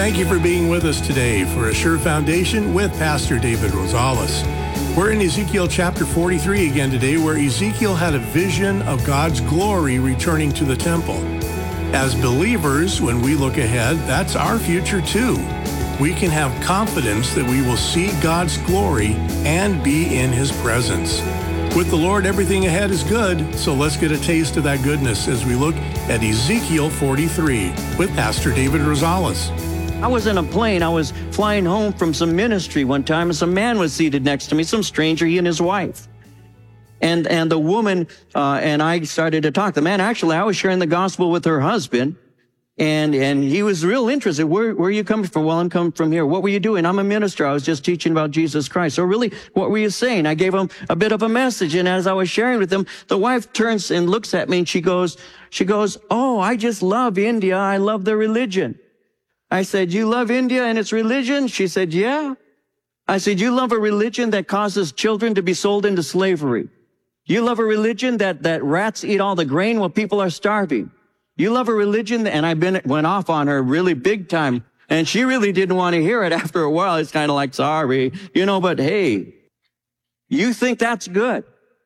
Thank you for being with us today for A Sure Foundation with Pastor David Rosales. We're in Ezekiel chapter 43 again today, where Ezekiel had a vision of God's glory returning to the temple. As believers, when we look ahead, that's our future too. We can have confidence that we will see God's glory and be in His presence. With the Lord, everything ahead is good, so let's get a taste of that goodness as we look at Ezekiel 43 with Pastor David Rosales. I was in a plane. I was flying home from some ministry one time, and some man was seated next to me, some stranger, he and his wife. And the woman and I started to talk. The man, actually, I was sharing the gospel with her husband, and he was real interested. Where are you coming from? Well, I'm coming from here. What were you doing? I'm a minister. I was just teaching about Jesus Christ. So really, what were you saying? I gave him a bit of a message, and as I was sharing with him, the wife turns and looks at me, and she goes, "Oh, I just love India. I love their religion." I said, "You love India and its religion?" She said, "Yeah." I said, "You love a religion that causes children to be sold into slavery. You love a religion that rats eat all the grain while people are starving. You love a religion," and I went off on her really big time, and she really didn't want to hear it. After a while, it's kind of like, sorry, but hey, you think that's good?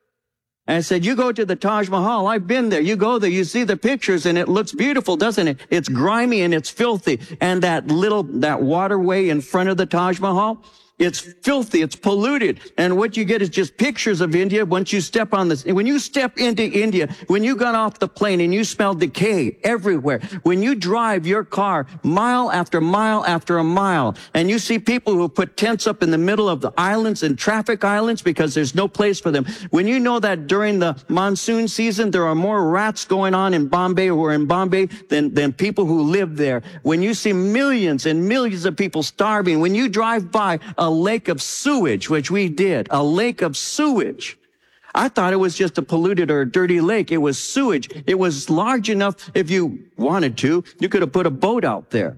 I said, "You go to the Taj Mahal. I've been there. You go there, you see the pictures, and it looks beautiful, doesn't it? It's grimy and it's filthy. And that waterway in front of the Taj Mahal, it's filthy, it's polluted. And what you get is just pictures of India once you step on this. When you step into India, when you got off the plane and you smell decay everywhere, when you drive your car mile after mile after a mile, and you see people who put tents up in the middle of the islands and traffic islands because there's no place for them. When you know that during the monsoon season, there are more rats going on in Bombay who are in Bombay than people who live there. When you see millions and millions of people starving, when you drive by a lake of sewage, which we did, a lake of sewage. I thought it was just a polluted or a dirty lake. It was sewage. It was large enough, if you wanted to, you could have put a boat out there.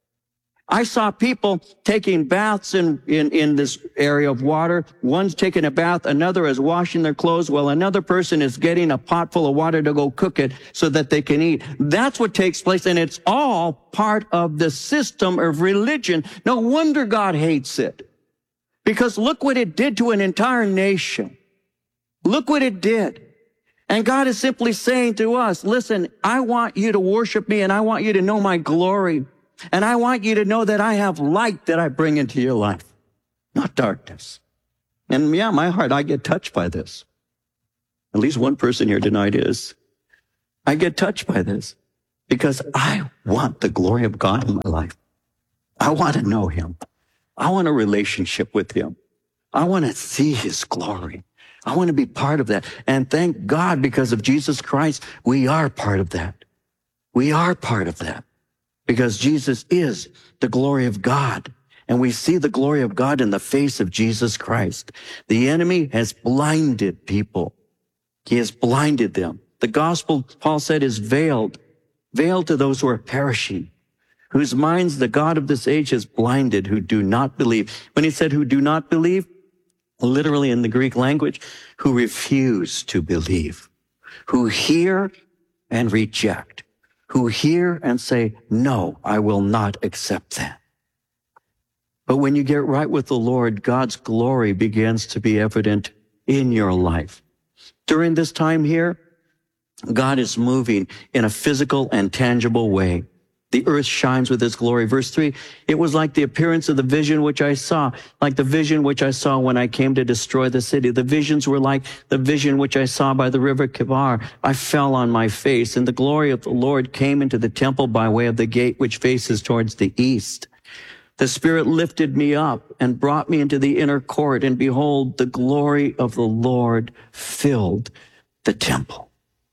I saw people taking baths in this area of water. One's taking a bath, another is washing their clothes, while another person is getting a pot full of water to go cook it so that they can eat. That's what takes place, and it's all part of the system of religion. No wonder God hates it. Because look what it did to an entire nation. Look what it did. And God is simply saying to us, listen, I want you to worship me, and I want you to know my glory. And I want you to know that I have light that I bring into your life, not darkness. And yeah, my heart, I get touched by this. At least one person here tonight is. I get touched by this because I want the glory of God in my life. I want to know Him. I want a relationship with Him. I want to see His glory. I want to be part of that. And thank God, because of Jesus Christ, we are part of that. We are part of that because Jesus is the glory of God. And we see the glory of God in the face of Jesus Christ. The enemy has blinded people. He has blinded them. The gospel, Paul said, is veiled to those who are perishing, whose minds the God of this age has blinded, who do not believe. When he said who do not believe, literally in the Greek language, who refuse to believe, who hear and reject, who hear and say, no, I will not accept that. But when you get right with the Lord, God's glory begins to be evident in your life. During this time here, God is moving in a physical and tangible way. The earth shines with His glory. Verse 3, it was like the appearance of the vision which I saw, like the vision which I saw when I came to destroy the city. The visions were like the vision which I saw by the river Kibar. I fell on my face, and the glory of the Lord came into the temple by way of the gate which faces towards the east. The Spirit lifted me up and brought me into the inner court, and behold, the glory of the Lord filled the temple.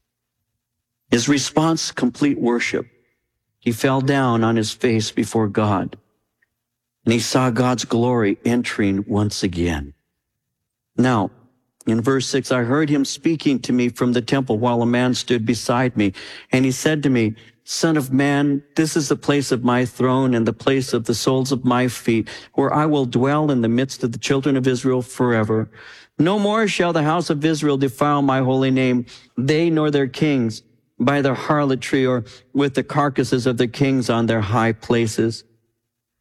His response, complete worship. He fell down on his face before God, and he saw God's glory entering once again. Now, in verse 6, I heard Him speaking to me from the temple while a man stood beside me, and he said to me, Son of man, this is the place of my throne and the place of the soles of my feet, where I will dwell in the midst of the children of Israel forever. No more shall the house of Israel defile my holy name, they nor their kings, by their harlotry or with the carcasses of the kings on their high places.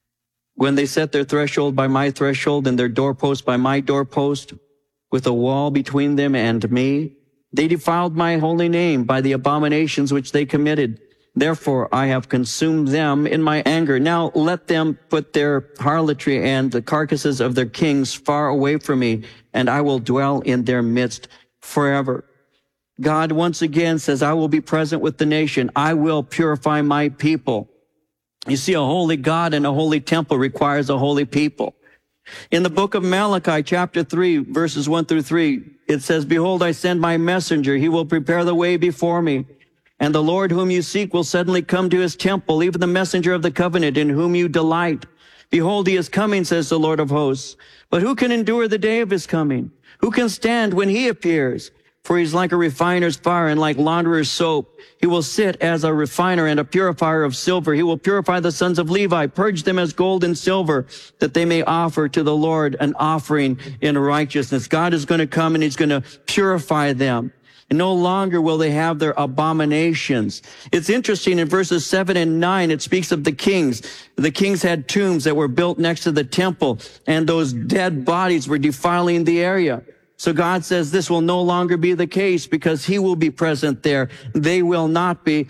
when they set their threshold by my threshold and their doorpost by my doorpost, with a wall between them and me, they defiled my holy name by the abominations which they committed. Therefore, I have consumed them in my anger. Now let them put their harlotry and the carcasses of their kings far away from me, and I will dwell in their midst forever. God once again says, I will be present with the nation. I will purify my people. You see, a holy God and a holy temple requires a holy people. In the book of Malachi, chapter 3, verses 1 through 3, it says, Behold, I send my messenger. He will prepare the way before me. And the Lord whom you seek will suddenly come to his temple, even the messenger of the covenant in whom you delight. Behold, he is coming, says the Lord of hosts. But who can endure the day of his coming? Who can stand when he appears? For he's like a refiner's fire and like launderer's soap. He will sit as a refiner and a purifier of silver. He will purify the sons of Levi, purge them as gold and silver, that they may offer to the Lord an offering in righteousness. God is going to come and he's going to purify them. And no longer will they have their abominations. It's interesting in verses 7 and 9, it speaks of the kings. The kings had tombs that were built next to the temple, and those dead bodies were defiling the area. So God says this will no longer be the case because he will be present there. They will not be.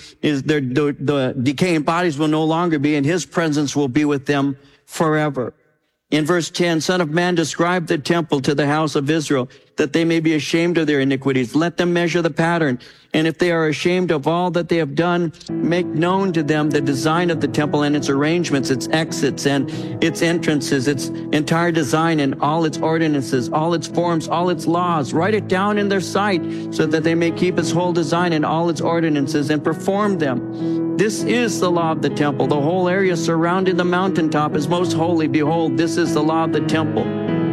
The decaying bodies will no longer be, and his presence will be with them forever. In verse 10, Son of man, describe the temple to the house of Israel, that they may be ashamed of their iniquities. Let them measure the pattern. And if they are ashamed of all that they have done, make known to them the design of the temple and its arrangements, its exits and its entrances, its entire design and all its ordinances, all its forms, all its laws. Write it down in their sight so that they may keep its whole design and all its ordinances and perform them. This is the law of the temple. The whole area surrounding the mountaintop is most holy. Behold, this is the law of the temple.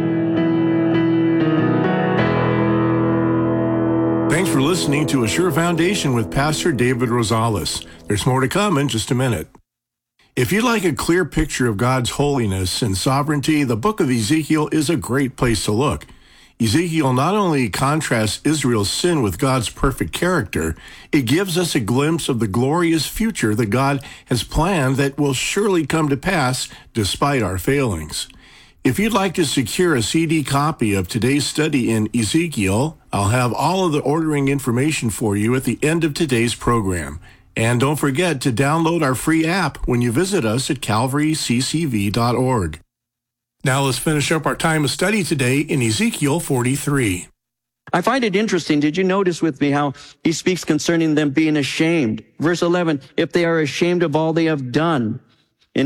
Thanks for listening to A Sure Foundation with Pastor David Rosales. There's more to come in just a minute. If you'd like a clear picture of God's holiness and sovereignty, the book of Ezekiel is a great place to look. Ezekiel not only contrasts Israel's sin with God's perfect character, it gives us a glimpse of the glorious future that God has planned that will surely come to pass despite our failings. If you'd like to secure a CD copy of today's study in Ezekiel, I'll have all of the ordering information for you at the end of today's program. And don't forget to download our free app when you visit us at calvaryccv.org. Now let's finish up our time of study today in Ezekiel 43. I find it interesting. Did you notice with me how he speaks concerning them being ashamed? Verse 11, if they are ashamed of all they have done.